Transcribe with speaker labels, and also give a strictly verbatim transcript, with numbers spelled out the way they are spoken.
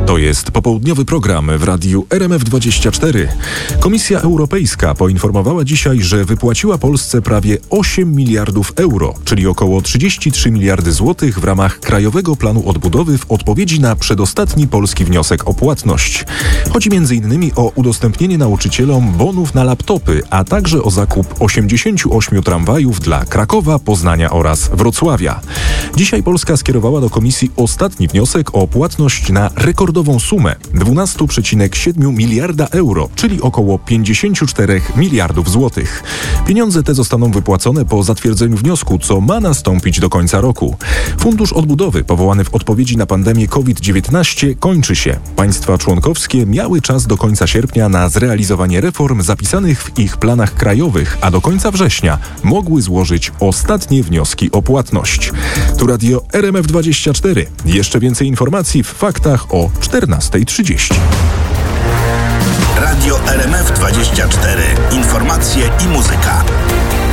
Speaker 1: To jest popołudniowy program w radiu R M F dwadzieścia cztery. Komisja Europejska poinformowała dzisiaj, że wypłaciła Polsce prawie osiem miliardów euro, czyli około trzydzieści trzy miliardy złotych w ramach Krajowego Planu Odbudowy w odpowiedzi na przedostatni polski wniosek o płatność. Chodzi między innymi o udostępnienie nauczycielom bonów na laptopy, a także o zakup osiemdziesięciu ośmiu tramwajów dla Krakowa, Poznania oraz Wrocławia. Dzisiaj Polska skierowała do Komisji ostatni wniosek o płatność na rekordową sumę dwanaście przecinek siedem miliarda euro, czyli około pięćdziesiąt cztery miliardów złotych. Pieniądze te zostaną wypłacone po zatwierdzeniu wniosku, co ma nastąpić do końca roku. Fundusz Odbudowy, powołany w odpowiedzi na pandemię COVID dziewiętnaście, kończy się. Państwa członkowskie miały czas do końca sierpnia na zrealizowanie reform zapisanych w ich planach krajowych, a do końca września mogły złożyć ostatnie wnioski o płatność. Tu radio R M F dwadzieścia cztery. Jeszcze więcej informacji w faktach o czternasta trzydzieści.
Speaker 2: Radio R M F dwadzieścia cztery. Informacje i muzyka.